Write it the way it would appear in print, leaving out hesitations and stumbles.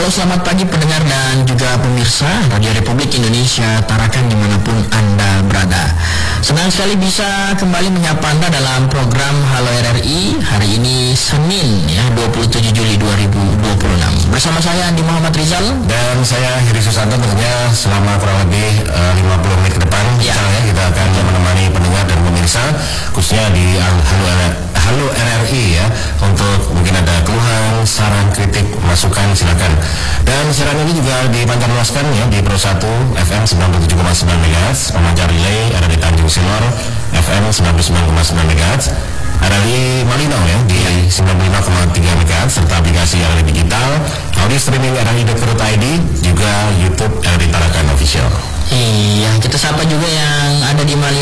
selamat pagi pendengar dan juga pemirsa Radio Republik Indonesia Tarakan dimanapun Anda berada. Senang sekali bisa kembali menyapa Anda dalam program Halo RRI. Hari ini Senin 27 Juli 2026. Bersama saya Andi Muhammad Rizal dan saya Heri Susanto. Tentunya selama kurang lebih 50 menit ke depan kita akan menemani pendengar dan pemirsa khususnya di Halo RRI ya, untuk mungkin ada keluhan, saran, kritik, masukan silakan. Dan siaran ini juga dipancar luaskan ya di Pro 1 FM 97,9 MHz, pemancar relay ada di Tanjung Silor FM 99,9 MHz, ada di Malinau ya di 95,3 MHz, serta aplikasi RRI digital, audio streaming RRI.id, juga YouTube RRI Tarakan Official. Iya, kita sapa juga yang ada di Malinau